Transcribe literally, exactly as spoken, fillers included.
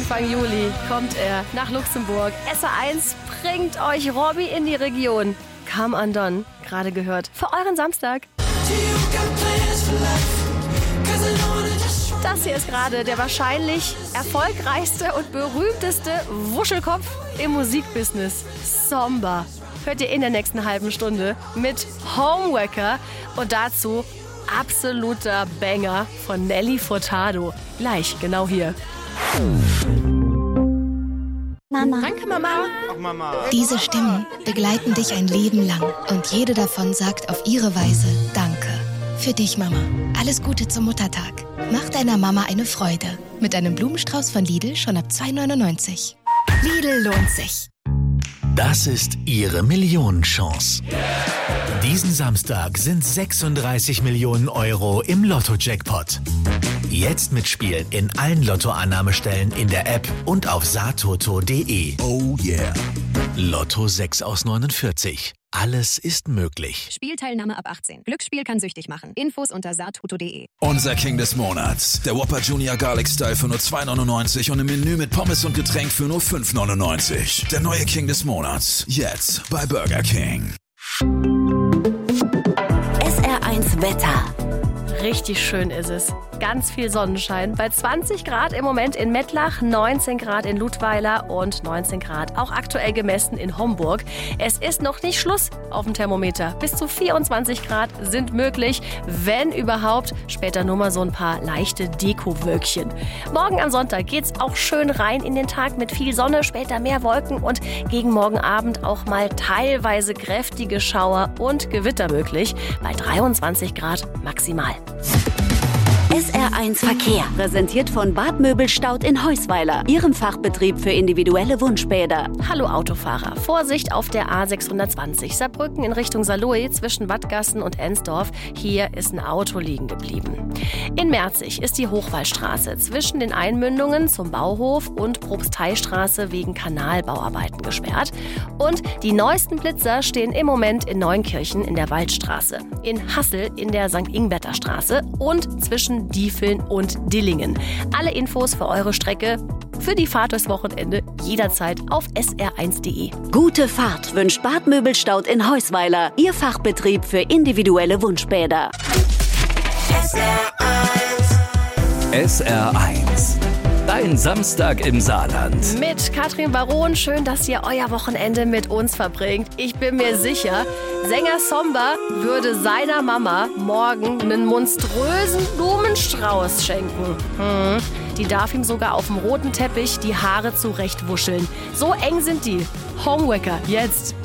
Anfang Juli kommt er nach Luxemburg. S R eins bringt euch Robbie in die Region. Come Undone, gerade gehört. Für euren Samstag. Das hier ist gerade der wahrscheinlich erfolgreichste und berühmteste Wuschelkopf im Musikbusiness. Somba. Hört ihr in der nächsten halben Stunde mit Homewrecker und dazu absoluter Banger von Nelly Furtado. Gleich, genau hier. Mama. Danke, Mama. Ach, Mama. Diese Stimmen begleiten dich ein Leben lang und jede davon sagt auf ihre Weise Danke. Für dich, Mama. Alles Gute zum Muttertag. Mach deiner Mama eine Freude. Mit einem Blumenstrauß von Lidl schon ab zwei neunundneunzig. Lidl lohnt sich. Das ist Ihre Millionenchance. Diesen Samstag sind sechsunddreißig Millionen Euro im Lotto-Jackpot. Jetzt mitspielen in allen Lottoannahmestellen in der App und auf satoto punkt de. Oh yeah. Lotto sechs aus neunundvierzig. Alles ist möglich. Spielteilnahme ab achtzehn. Glücksspiel kann süchtig machen. Infos unter satoto punkt de. Unser King des Monats. Der Whopper Junior Garlic Style für nur zwei neunundneunzig und im Menü mit Pommes und Getränk für nur fünf neunundneunzig. Der neue King des Monats. Jetzt bei Burger King. S R eins Wetter. Richtig schön ist es. Ganz viel Sonnenschein. Bei zwanzig Grad im Moment in Mettlach, neunzehn Grad in Ludweiler und neunzehn Grad auch aktuell gemessen in Homburg. Es ist noch nicht Schluss auf dem Thermometer. Bis zu vierundzwanzig Grad sind möglich, wenn überhaupt. Später nur mal so ein paar leichte Dekowölkchen. Morgen am Sonntag geht's auch schön rein in den Tag mit viel Sonne, später mehr Wolken und gegen morgen Abend auch mal teilweise kräftige Schauer und Gewitter möglich. Bei dreiundzwanzig Grad maximal. S R eins Verkehr. Präsentiert von Bad Möbelstaud in Heusweiler. Ihrem Fachbetrieb für individuelle Wunschbäder. Hallo Autofahrer. Vorsicht auf der A sechshundertzwanzig. Saarbrücken in Richtung Saarlouis zwischen Wattgassen und Ensdorf. Hier ist ein Auto liegen geblieben. In Merzig ist die Hochwallstraße zwischen den Einmündungen zum Bauhof und Propsteistraße wegen Kanalbauarbeiten gesperrt. Und die neuesten Blitzer stehen im Moment in Neunkirchen in der Waldstraße, in Hassel in der Sankt Ingberter Straße und zwischen Diefeln und Dillingen. Alle Infos für eure Strecke, für die Fahrt durchs Wochenende jederzeit auf s r eins punkt de. Gute Fahrt wünscht Bad Möbelstaud in Heusweiler. Ihr Fachbetrieb für individuelle Wunschbäder. S R eins. S R eins. Dein Samstag im Saarland. Mit Katrin Baron, schön, dass ihr euer Wochenende mit uns verbringt. Ich bin mir sicher, Sänger Somba würde seiner Mama morgen einen monströsen Blumenstrauß schenken. Hm. Die darf ihm sogar auf dem roten Teppich die Haare zurechtwuscheln. So eng sind die. Homewrecker, jetzt.